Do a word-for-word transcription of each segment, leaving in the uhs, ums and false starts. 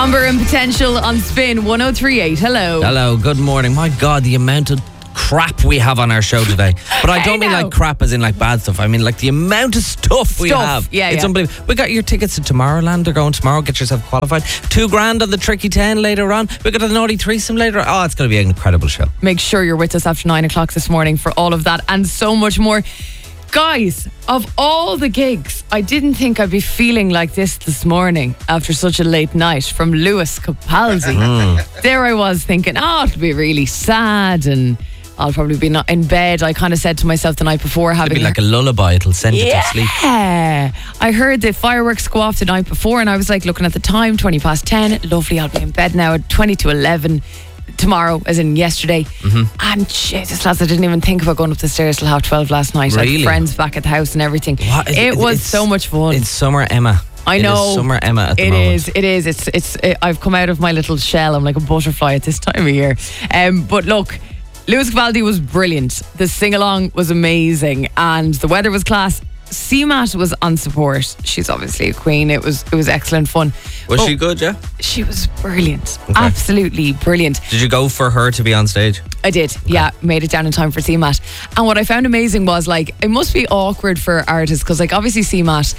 Amber and Potential on Spin one oh three point eight. Hello. Hello, good morning. My God, the amount of crap we have on our show today. But I don't I mean know. like crap as in like bad stuff. I mean like the amount of stuff, we Stuff, have. yeah, It's yeah. unbelievable. We got your tickets to Tomorrowland. They're going tomorrow. Get yourself qualified. Two grand on the Tricky ten later on. We got the Naughty Threesome later on. Oh, it's going to be an incredible show. Make sure you're with us after nine o'clock this morning for all of that and so much more. Guys, of all the gigs, I didn't think I'd be feeling like this this morning after such a late night from Lewis Capaldi. There I was thinking, oh, it'll be really sad and I'll probably be not in bed. I kind of said to myself the night before, having It'll be like a lullaby. It'll send you to sleep. Yeah, I heard the fireworks go off the night before and I was like looking at the time, twenty past ten. Lovely, I'll be in bed now at twenty to eleven tomorrow, as in yesterday. Mm-hmm. And Jesus, lads, I didn't even think about going up the stairs till half twelve last night. I Really? had friends back at the house and everything. What? It, It- was it's- so much fun. It's summer Emma. I It know. is summer Emma at the It moment. is, it is. It's, it's. It, I've come out of my little shell. I'm like a butterfly at this time of year. Um, but look, Lewis Capaldi was brilliant. The sing along was amazing, and the weather was class. C MAT was on support. She's obviously a queen. It was, it was excellent fun. Was But she good, yeah? She was brilliant. Absolutely brilliant. Did you go for her to be on stage? I did, yeah, made it down in time for C MAT. And what I found amazing was, like, it must be awkward for artists because, like, obviously C MAT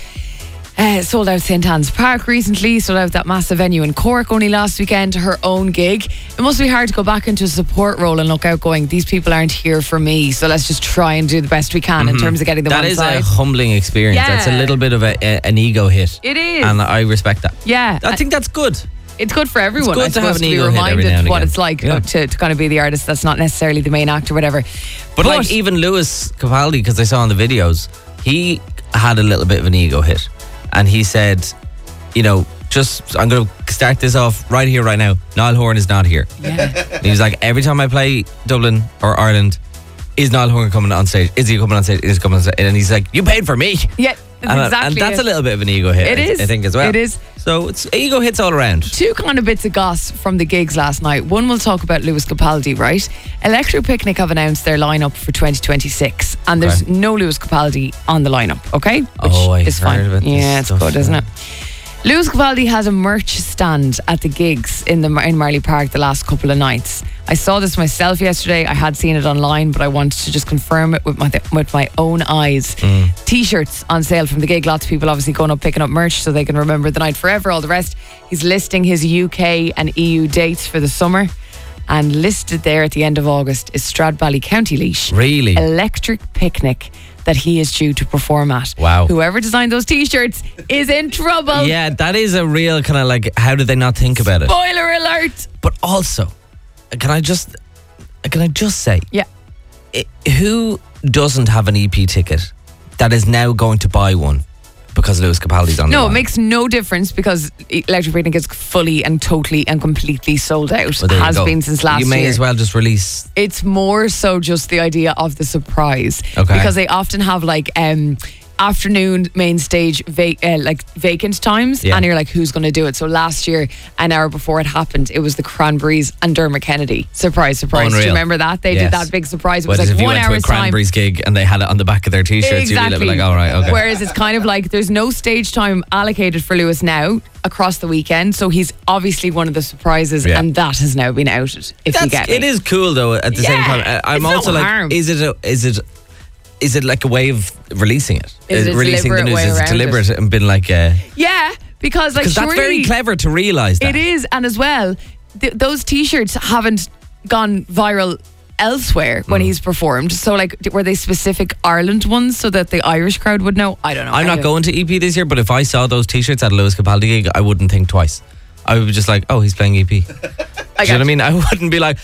uh, sold out Saint Anne's Park recently, sold out that massive venue in Cork only last weekend, her own gig. It must be hard to go back into a support role and look out going, these people aren't here for me, so let's just try and do the best we can in terms of getting them That on is side. a humbling experience. Yeah. That's a little bit of a, a, an ego hit. It is. And I respect that. Yeah. I think that's good. It's good for everyone. good I to suppose, have an to be ego hit every reminded now and what again. it's like Yeah. uh, to, to kind of be the artist that's not necessarily the main act or whatever. But, like even Lewis Capaldi, because I saw in the videos, he had a little bit of an ego hit. And he said, you know, just, I'm going to start this off right here, right now. Niall Horan is not here. Yeah. And he was like, every time I play Dublin or Ireland, is Niall Horan coming on stage? Is he coming on stage? Is he coming on stage? And he's like, you paid for me. Yeah, that's And, exactly and that's it. a little bit of an ego hit, It I, is. I think, as well. It is. So it's ego hits all around. Two kind of bits of goss from the gigs last night. One, we'll talk about Lewis Capaldi, right? Electric Picnic have announced their lineup for twenty twenty-six, and there's Okay. no Lewis Capaldi on the lineup, okay? Which Oh, I is fine. heard about this Yeah, it's stuff, good, isn't yeah. it? Lewis Capaldi has a merch stand at the gigs in the in Marley Park the last couple of nights. I saw this myself yesterday. I had seen it online, but I wanted to just confirm it with my with my own eyes. Mm. T-shirts on sale from the gig. Lots of people obviously going up picking up merch so they can remember the night forever. All the rest. He's listing his U K and E U dates for the summer, and listed there at the end of August is Stradbally County Laois. Really? Electric Picnic that he is due to perform at. Wow. Whoever designed those T-shirts is in trouble. Yeah, that is a real kind of like, how did they not think about it? Spoiler alert. But also, can I just, can I just say, Yeah. i- who doesn't have an E P ticket that is now going to buy one because Lewis Capaldi's on the No, it line? makes no difference because Electric Picnic is fully and totally and completely sold out. Well, there you Has go. been since last You may year. as well just release. It's more so just the idea of the surprise. Okay. Because they often have like um afternoon main stage va- uh, like vacant times, Yeah. and you're like, who's going to do it? So last year, an hour before it happened, it was the Cranberries and Dermot Kennedy. Surprise, surprise. Do you Unreal. remember that? They Yes. did that big surprise. It Whereas was like if you one went to a hour's time. Cranberries gig and they had it on the back of their t-shirts, you'd be a little bit like, all right, okay. Whereas it's kind of like there's no stage time allocated for Lewis now across the weekend, so he's obviously one of the surprises, Yeah. and that has now been outed. If you That's, get me. it is cool though. At the same Yeah, time, I- I'm it's no also like, harm. is it a, is it is it like a way of releasing it? Is it a releasing the deliberate news? way Is it around deliberate it? and been like? Uh, Yeah, because like Because that's very surely clever to realise that. it is, and as well, th- those T-shirts haven't gone viral elsewhere when Mm. he's performed. So like, d- were they specific Ireland ones so that the Irish crowd would know? I don't know. I'm not Anyway. going to E P this year, but if I saw those t-shirts at a Lewis Capaldi gig, I wouldn't think twice. I would be just like, oh, he's playing E P. I Do you know what got I mean? I wouldn't be like,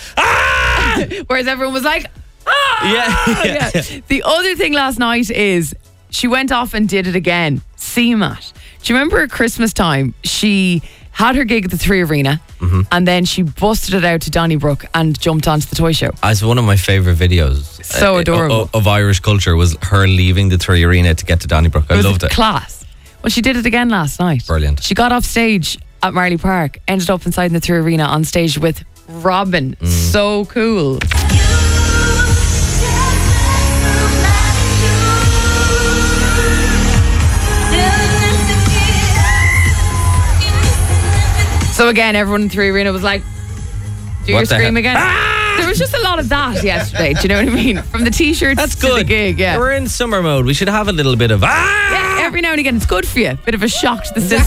ah! Whereas everyone was like, ah! Yeah, yeah, yeah. The other thing last night is she went off and did it again. C MAT. Do you remember at Christmas time, she had her gig at the Three Arena, Mm-hmm. and then she busted it out to Donnybrook and jumped onto the toy show. It's one of my favourite videos. So uh, adorable. Of, of Irish culture was her leaving the Three Arena to get to Donnybrook. I It was loved it. class. Well, she did it again last night. Brilliant. She got off stage at Marley Park, ended up inside the Three Arena on stage with Robin. Mm. So cool. So again, everyone in Three Arena was like, do your What the scream hell? again. Ah! There was just a lot of that yesterday. Do you know what I mean? From the t-shirts That's to good. the gig, yeah. We're in summer mode. We should have a little bit of ah. Yeah, every now and again, it's good for you. Bit of a shock to the system.